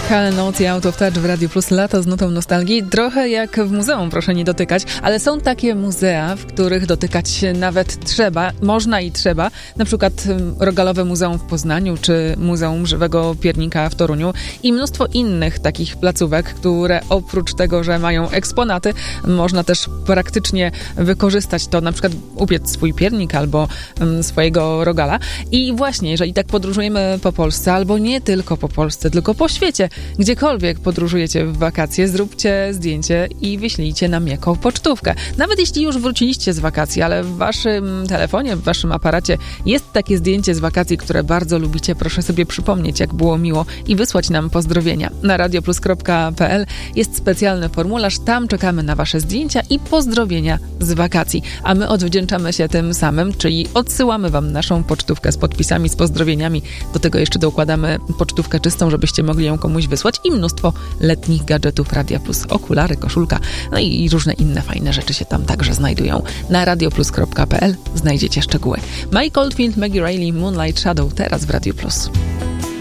Hal Noc i Out of Touch w Radiu Plus, lato z nutą nostalgii. Trochę jak w muzeum, proszę nie dotykać, ale są takie muzea, w których dotykać się nawet trzeba, można i trzeba. Na przykład Rogalowe Muzeum w Poznaniu, czy Muzeum Żywego Piernika w Toruniu i mnóstwo innych takich placówek, które oprócz tego, że mają eksponaty, można też praktycznie wykorzystać to, na przykład upiec swój piernik albo swojego rogala. I właśnie, jeżeli tak podróżujemy po Polsce, albo nie tylko po Polsce, tylko po świecie, gdziekolwiek podróżujecie w wakacje, zróbcie zdjęcie i wyślijcie nam jako pocztówkę. Nawet jeśli już wróciliście z wakacji, ale w waszym telefonie, w waszym aparacie jest takie zdjęcie z wakacji, które bardzo lubicie, proszę sobie przypomnieć, jak było miło i wysłać nam pozdrowienia. Na radioplus.pl jest specjalny formularz, tam czekamy na wasze zdjęcia i pozdrowienia z wakacji. A my odwdzięczamy się tym samym, czyli odsyłamy wam naszą pocztówkę z podpisami, z pozdrowieniami. Do tego jeszcze dokładamy pocztówkę czystą, żebyście mogli ją komuś wysłać i mnóstwo letnich gadżetów Radia Plus, okulary, koszulka, no i różne inne fajne rzeczy się tam także znajdują. Na radioplus.pl znajdziecie szczegóły. Mike Oldfield, Maggie Reilly, Moonlight Shadow, teraz w Radiu Plus.